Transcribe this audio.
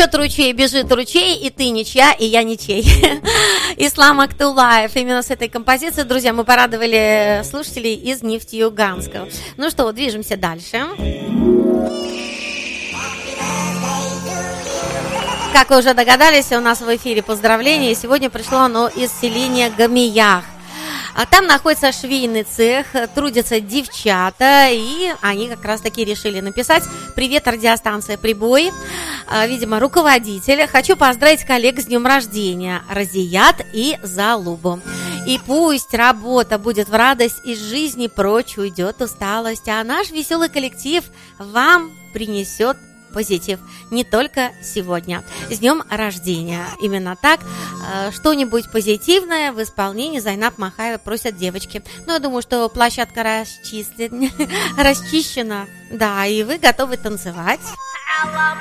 Течет ручей, бежит ручей, и ты ничья, и я ничей. Ислам Актулаев. Именно с этой композицией, друзья, мы порадовали слушателей из Нефтеюганска. Ну что, движемся дальше. Как вы уже догадались, у нас в эфире поздравление. Сегодня пришло оно из селения Гамиях. А там находится швейный цех, трудятся девчата, и они как раз-таки решили написать: «Привет, радиостанция «Прибой». Видимо, руководитель. Хочу поздравить коллег с днем рождения, Разият и Залубу. И пусть работа будет в радость, из жизни прочь уйдет усталость, а наш веселый коллектив вам принесет позитив не только сегодня. С днем рождения». Именно так. Что-нибудь позитивное в исполнении Зайнаб Махаева просят девочки. Ну, я думаю, что площадка расчищена. Да, и вы готовы танцевать.